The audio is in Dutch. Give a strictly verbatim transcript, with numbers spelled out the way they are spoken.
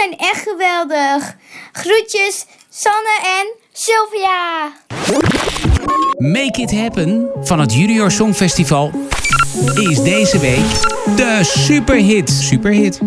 zijn echt geweldig. Groetjes, Sanne en Sylvia. Make It Happen van het Junior Songfestival is deze week de superhit. Superhit.